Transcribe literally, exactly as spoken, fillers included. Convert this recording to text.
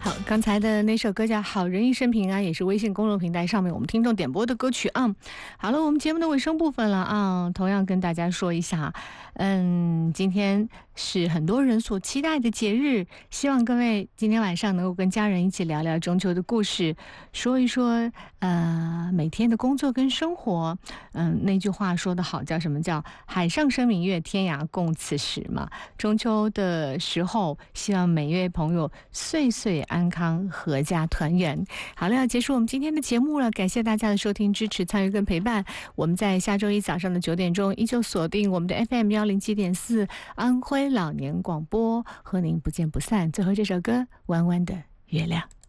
好，刚才的那首歌叫《好人一生平安》，也是微信公众平台上面我们听众点播的歌曲啊。好了，我们节目的尾声部分了啊，同样跟大家说一下，嗯，今天是很多人所期待的节日，希望各位今天晚上能够跟家人一起聊聊中秋的故事，说一说呃每天的工作跟生活。嗯，那句话说得好，叫什么叫海上生明月，天涯共此时嘛。中秋的时候，希望每一位朋友岁岁安康，阖家团圆。好了，要结束我们今天的节目了，感谢大家的收听、支持、参与跟陪伴。我们在下周一早上的九点钟，依旧锁定我们的 F M 幺零七点四安徽老年广播，和您不见不散。最后这首歌，弯弯的月亮。